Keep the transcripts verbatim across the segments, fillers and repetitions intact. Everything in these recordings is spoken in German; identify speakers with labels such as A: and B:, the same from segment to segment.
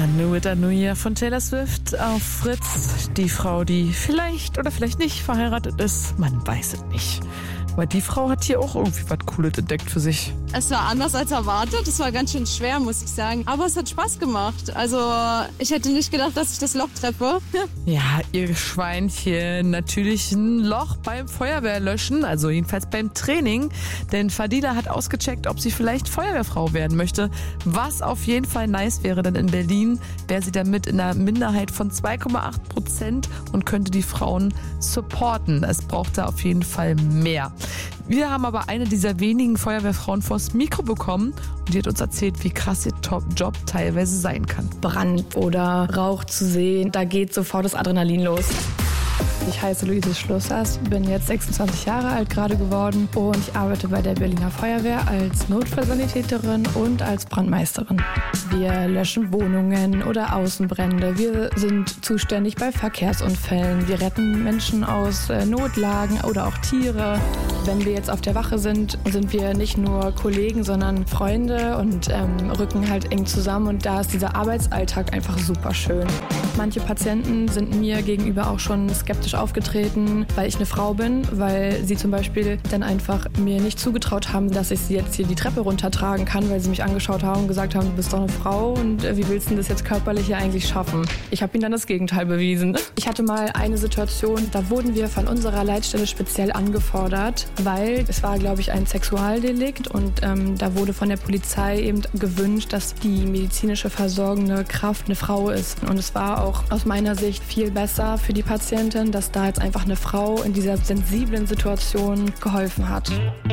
A: I Knew It, I Knew Ya von Taylor Swift auf Fritz. Die Frau, die vielleicht oder vielleicht nicht verheiratet ist, man weiß es nicht. Aber die Frau hat hier auch irgendwie was Cooles entdeckt für sich.
B: Es war anders als erwartet. Es war ganz schön schwer, muss ich sagen. Aber es hat Spaß gemacht. Also ich hätte nicht gedacht, dass ich das Loch treffe.
A: Ja, ihr Schweinchen. Natürlich ein Loch beim Feuerwehrlöschen, also jedenfalls beim Training. Denn Fadila hat ausgecheckt, ob sie vielleicht Feuerwehrfrau werden möchte. Was auf jeden Fall nice wäre, denn in Berlin wäre sie damit in einer Minderheit von zwei Komma acht Prozent und könnte die Frauen supporten. Es braucht da auf jeden Fall mehr. Wir haben aber eine dieser wenigen Feuerwehrfrauen vors Mikro bekommen und die hat uns erzählt, wie krass ihr Top-Job teilweise sein kann.
C: Brand oder Rauch zu sehen, da geht sofort das Adrenalin los. Ich heiße Luise Schlussers, bin jetzt sechsundzwanzig Jahre alt gerade geworden und ich arbeite bei der Berliner Feuerwehr als Notfallsanitäterin und als Brandmeisterin. Wir löschen Wohnungen oder Außenbrände. Wir sind zuständig bei Verkehrsunfällen. Wir retten Menschen aus äh, Notlagen oder auch Tiere. Wenn wir jetzt auf der Wache sind, sind wir nicht nur Kollegen, sondern Freunde und ähm, rücken halt eng zusammen und da ist dieser Arbeitsalltag einfach super schön. Manche Patienten sind mir gegenüber auch schon skeptisch aufgetreten, weil ich eine Frau bin, weil sie zum Beispiel dann einfach mir nicht zugetraut haben, dass ich sie jetzt hier die Treppe runtertragen kann, weil sie mich angeschaut haben und gesagt haben, du bist doch eine Frau und äh, wie willst du denn das jetzt körperlich hier eigentlich schaffen? Ich habe ihnen dann das Gegenteil bewiesen. Ich hatte mal eine Situation, da wurden wir von unserer Leitstelle speziell angefordert, weil es war, glaube ich, ein Sexualdelikt und ähm, da wurde von der Polizei eben gewünscht, dass die medizinische versorgende Kraft eine Frau ist. Und es war auch aus meiner Sicht viel besser für die Patientin, dass da jetzt einfach eine Frau in dieser sensiblen Situation geholfen hat.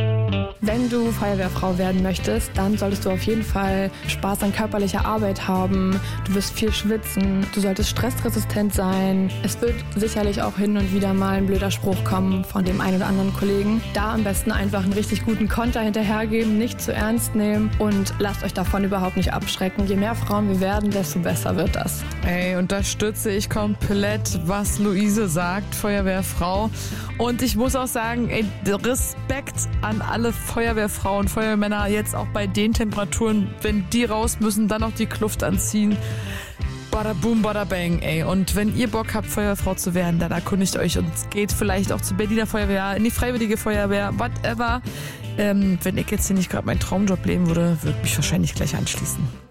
C: Wenn du Feuerwehrfrau werden möchtest, dann solltest du auf jeden Fall Spaß an körperlicher Arbeit haben. Du wirst viel schwitzen, du solltest stressresistent sein. Es wird sicherlich auch hin und wieder mal ein blöder Spruch kommen von dem einen oder anderen Kollegen. Da am besten einfach einen richtig guten Konter hinterhergeben, nicht zu ernst nehmen und lasst euch davon überhaupt nicht abschrecken. Je mehr Frauen wir werden, desto besser wird das.
A: Ey, unterstütze ich komplett, was Luise sagt, Feuerwehrfrau. Und ich muss auch sagen, ey, Respekt an alle Feuerwehrfrauen, Feuerwehrmänner, jetzt auch bei den Temperaturen, wenn die raus müssen, dann noch die Kluft anziehen. Bada boom, bada bang, ey. Und wenn ihr Bock habt, Feuerwehrfrau zu werden, dann erkundigt euch und geht vielleicht auch zur Berliner Feuerwehr, in die Freiwillige Feuerwehr, whatever. Ähm, wenn ich jetzt hier nicht gerade meinen Traumjob leben würde, würde ich mich wahrscheinlich gleich anschließen.